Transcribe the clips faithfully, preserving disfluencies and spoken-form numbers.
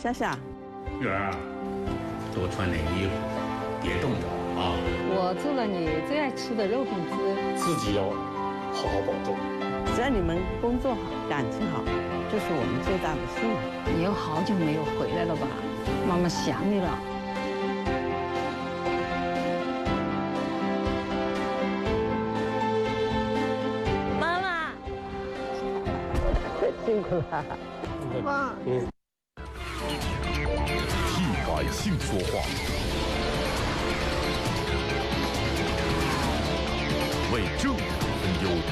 夏夏， 月儿啊，多穿点衣服，别冻着啊。 我做了你最爱吃的肉饼子， 自己要好好保重。 只要你们工作好，感情好，这是我们最大的幸福。 你有好久没有回来了吧？妈妈想你了。 妈妈， 辛苦了，妈。 嗯。替百姓说话，为政府分忧。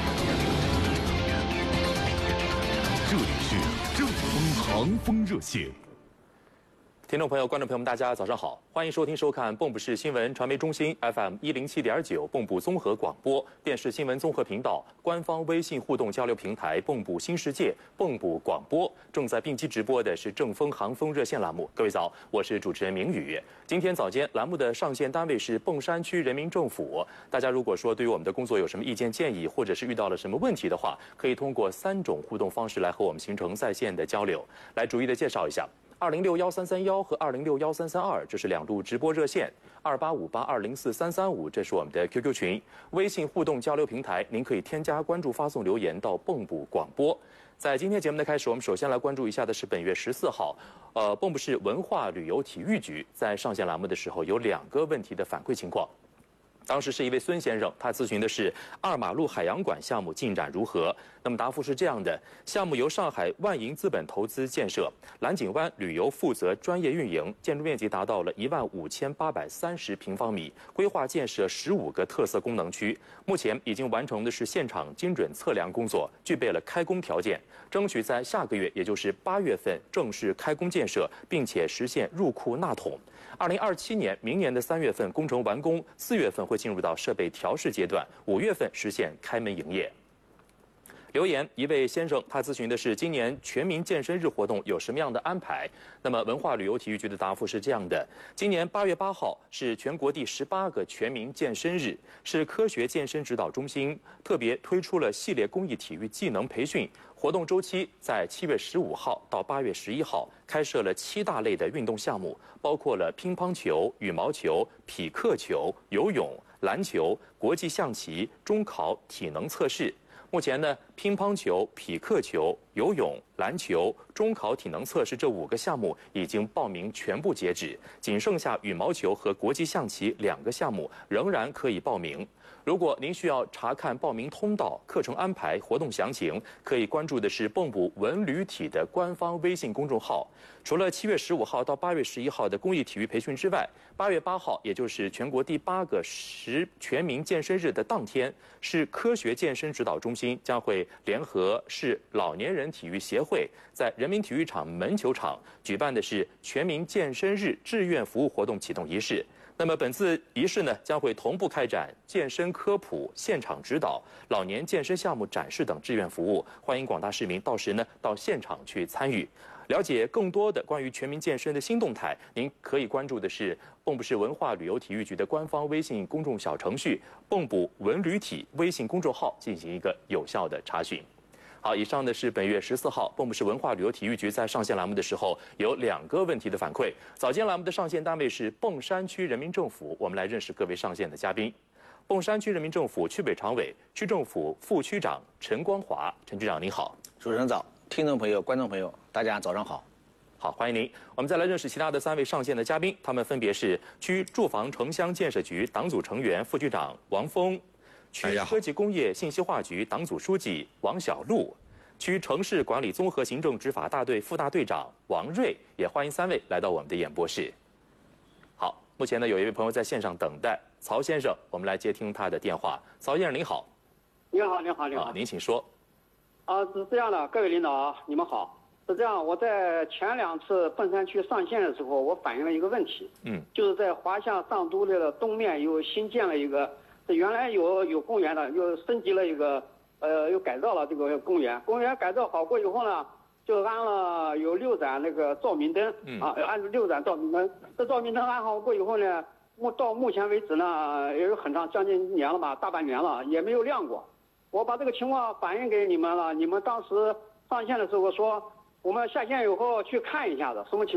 这里是正风航风热线。 听众朋友、观众朋友们，大家早上好，欢迎收听收看蚌埠市新闻传媒中心 F M 一零七点九蚌埠综合广播电视新闻综合频道官方微信互动交流平台蚌埠新世界蚌埠广播正在并机直播的是正风航风热线栏目。各位早，我是主持人明宇。今天早间栏目的上线单位是砀山区人民政府。大家如果说对于我们的工作有什么意见建议，或者是遇到了什么问题的话，可以通过三种互动方式来和我们形成在线的交流。来逐一的介绍一下。二零六幺三三幺和二零六幺三三二，这是两路直播热线；二八五八二零四三三五，这是我们的 Q Q 群。微信互动交流平台，您可以添加关注、发送留言到蚌埠广播。在今天节目的开始，我们首先来关注一下的是本月十四号，呃，蚌埠市文化旅游体育局在上线栏目的时候有两个问题的反馈情况。当时是一位孙先生，他咨询的是二马路海洋馆项目进展如何。那么答复是这样的：项目由上海万盈资本投资建设，蓝景湾旅游负责专业运营，建筑面积达到了一万五千八百三十平方米，规划建设十五个特色功能区。目前已经完成的是现场精准测量工作，具备了开工条件，争取在下个月，也就是八月份正式开工建设，并且实现入库纳桶。二零二七年，明年的三月份工程完工，四月份会进入到设备调试阶段，五月份实现开门营业。留言一位先生，他咨询的是今年全民健身日活动有什么样的安排？那么文化旅游体育局的答复是这样的：今年八月八号是全国第十八个全民健身日，是科学健身指导中心特别推出了系列公益体育技能培训活动，周期在七月十五号到八月十一号，开设了七大类的运动项目，包括了乒乓球、羽毛球、匹克球、游泳、篮球、国际象棋、中考体能测试。目前呢，乒乓球、匹克球、游泳、篮球、中考体能测试这五个项目已经报名全部截止，仅剩下羽毛球和国际象棋两个项目仍然可以报名。如果您需要查看报名通道、课程安排、活动详情，可以关注的是蚌埠文旅体的官方微信公众号。除了七月十五号到八月十一号的公益体育培训之外，八月八号，也就是全国第八个十全民健身日的当天，是科学健身指导中心将会联合市老年人体育协会，在人民体育场门球场举办的是全民健身日志愿服务活动启动仪式。那么本次仪式呢，将会同步开展健身科普、现场指导、老年健身项目展示等志愿服务，欢迎广大市民到时呢到现场去参与。了解更多的关于全民健身的新动态，您可以关注的是蚌埠市文化旅游体育局的官方微信公众小程序“蚌埠文旅体”微信公众号进行一个有效的查询。好，以上呢是本月十四号蚌埠市文化旅游体育局在上线栏目的时候有两个问题的反馈。早间栏目的上线单位是砀山区人民政府，我们来认识各位上线的嘉宾。砀山区人民政府区委常委、区政府副区长陈光华，陈局长您好。 主持人早，听众朋友、观众朋友，大家早上好。 好，欢迎您。我们再来认识其他的三位上线的嘉宾，他们分别是区住房城乡建设局党组成员、副局长王峰。区科技工业信息化局党组书记王小璐，区城市管理综合行政执法大队副大队长王瑞，也欢迎三位来到我们的演播室。好，目前呢有一位朋友在线上等待，曹先生，我们来接听他的电话。曹先生您好。 你好，你好，你好。 啊，您请说。 啊，是这样的，各位领导啊，你们好。是这样，我在前两次砀山区上线的时候，我反映了一个问题，嗯，就是在华夏上都的东面又新建了一个。原来有有公园的，又升级了一个，呃，又改造了这个公园。公园改造好过以后呢，就安了有六盏那个照明灯，嗯、啊，安六盏照明灯。这照明灯安好过以后呢，目到目前为止呢，也有很长，将近一年了吧，大半年了，也没有亮过。我把这个情况反映给你们了，你们当时上线的时候说，我们下线以后去看一下子，什么情况？